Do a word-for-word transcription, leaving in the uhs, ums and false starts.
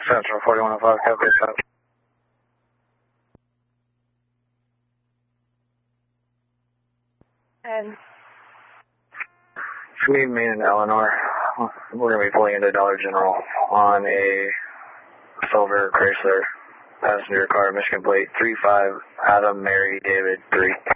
Central forty-one oh five, copy that. And Sweet Main and Eleanor. We're going to be pulling into Dollar General on a silver Chrysler passenger car, Michigan plate three five, Adam Mary David three.